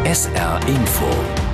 SR Info.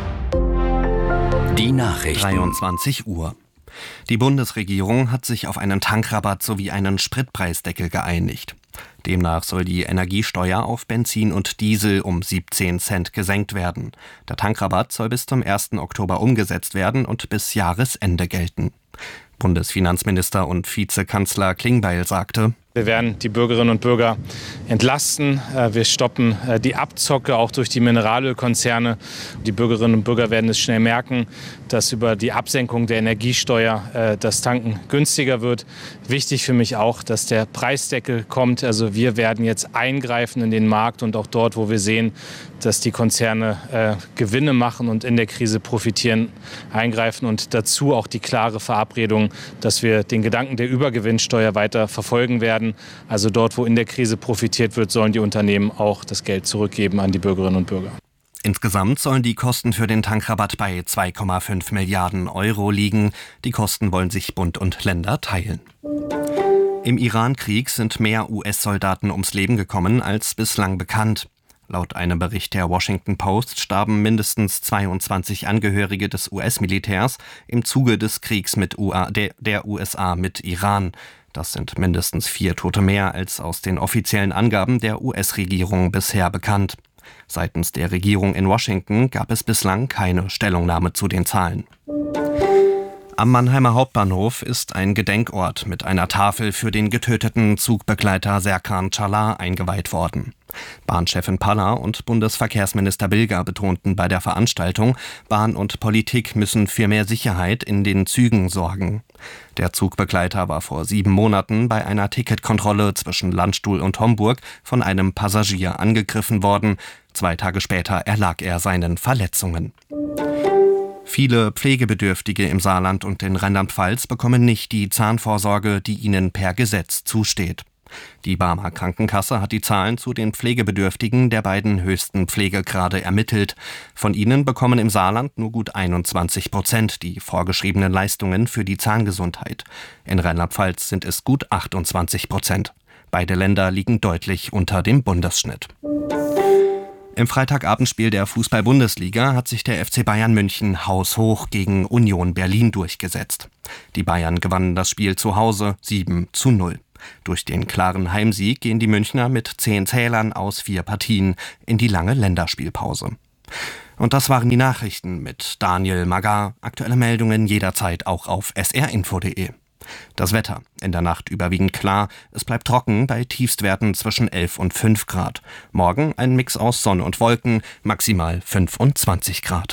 Die Nachrichten. 23 Uhr. Die Bundesregierung hat sich auf einen Tankrabatt sowie einen Spritpreisdeckel geeinigt. Demnach soll die Energiesteuer auf Benzin und Diesel um 17 Cent gesenkt werden. Der Tankrabatt soll bis zum 1. Oktober umgesetzt werden und bis Jahresende gelten. Bundesfinanzminister und Vizekanzler Klingbeil sagte: Wir werden die Bürgerinnen und Bürger entlasten. Wir stoppen die Abzocke auch durch die Mineralölkonzerne. Die Bürgerinnen und Bürger werden es schnell merken, dass über die Absenkung der Energiesteuer das Tanken günstiger wird. Wichtig für mich auch, dass der Preisdeckel kommt. Also wir werden jetzt eingreifen in den Markt und auch dort, wo wir sehen, dass die Konzerne Gewinne machen und in der Krise profitieren, eingreifen. Und dazu auch die klare Verabredung, dass wir den Gedanken der Übergewinnsteuer weiter verfolgen werden. Also dort, wo in der Krise profitiert wird, sollen die Unternehmen auch das Geld zurückgeben an die Bürgerinnen und Bürger. Insgesamt sollen die Kosten für den Tankrabatt bei 2,5 Milliarden Euro liegen. Die Kosten wollen sich Bund und Länder teilen. Im Iran-Krieg sind mehr US-Soldaten ums Leben gekommen als bislang bekannt. Laut einem Bericht der Washington Post starben mindestens 22 Angehörige des US-Militärs im Zuge des Kriegs der USA mit Iran. Das sind mindestens 4 Tote mehr als aus den offiziellen Angaben der US-Regierung bisher bekannt. Seitens der Regierung in Washington gab es bislang keine Stellungnahme zu den Zahlen. Am Mannheimer Hauptbahnhof ist ein Gedenkort mit einer Tafel für den getöteten Zugbegleiter Serkan Çalar eingeweiht worden. Bahnchefin Paller und Bundesverkehrsminister Bilger betonten bei der Veranstaltung, Bahn und Politik müssen für mehr Sicherheit in den Zügen sorgen. Der Zugbegleiter war vor 7 Monaten bei einer Ticketkontrolle zwischen Landstuhl und Homburg von einem Passagier angegriffen worden. 2 Tage später erlag er seinen Verletzungen. Viele Pflegebedürftige im Saarland und in Rheinland-Pfalz bekommen nicht die Zahnvorsorge, die ihnen per Gesetz zusteht. Die Barmer Krankenkasse hat die Zahlen zu den Pflegebedürftigen der beiden höchsten Pflegegrade ermittelt. Von ihnen bekommen im Saarland nur gut 21% die vorgeschriebenen Leistungen für die Zahngesundheit. In Rheinland-Pfalz sind es gut 28%. Beide Länder liegen deutlich unter dem Bundesschnitt. Im Freitagabendspiel der Fußball-Bundesliga hat sich der FC Bayern München haushoch gegen Union Berlin durchgesetzt. Die Bayern gewannen das Spiel zu Hause 7:0. Durch den klaren Heimsieg gehen die Münchner mit 10 Zählern aus 4 Partien in die lange Länderspielpause. Und das waren die Nachrichten mit Daniel Magar. Aktuelle Meldungen jederzeit auch auf srinfo.de. Das Wetter: in der Nacht überwiegend klar, es bleibt trocken bei Tiefstwerten zwischen 11 und 5 Grad. Morgen ein Mix aus Sonne und Wolken, maximal 25 Grad.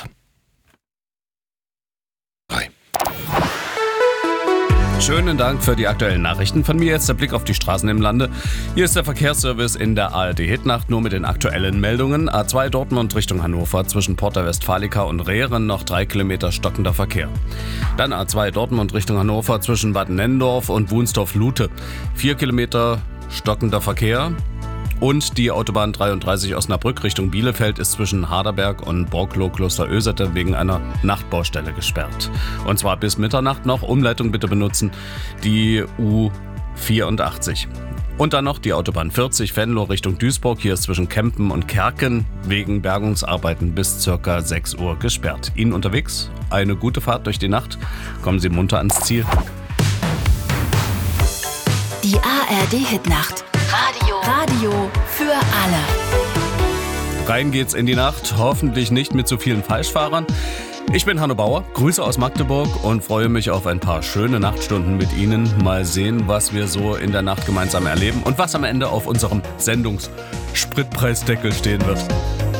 Schönen Dank für die aktuellen Nachrichten. Von mir jetzt der Blick auf die Straßen im Lande. Hier ist der Verkehrsservice in der ARD-Hitnacht, nur mit den aktuellen Meldungen. A2 Dortmund Richtung Hannover zwischen Porta Westfalica und Rehren noch 3 Kilometer stockender Verkehr. Dann A2 Dortmund Richtung Hannover zwischen Bad Nennendorf und Wunsdorf-Lute. 4 Kilometer stockender Verkehr. Und die Autobahn 33 Osnabrück Richtung Bielefeld ist zwischen Harderberg und Borklow-Klosterösete wegen einer Nachtbaustelle gesperrt. Und zwar bis Mitternacht noch. Umleitung bitte benutzen, die U84. Und dann noch die Autobahn 40 Venlo Richtung Duisburg. Hier ist zwischen Kempen und Kerken wegen Bergungsarbeiten bis ca. 6 Uhr gesperrt. Ihnen unterwegs eine gute Fahrt durch die Nacht. Kommen Sie munter ans Ziel. Die ARD-Hitnacht. Radio für alle. Rein geht's in die Nacht, hoffentlich nicht mit zu vielen Falschfahrern. Ich bin Hanno Bauer, Grüße aus Magdeburg und freue mich auf ein paar schöne Nachtstunden mit Ihnen. Mal sehen, was wir so in der Nacht gemeinsam erleben und was am Ende auf unserem Sendungsspritpreisdeckel stehen wird.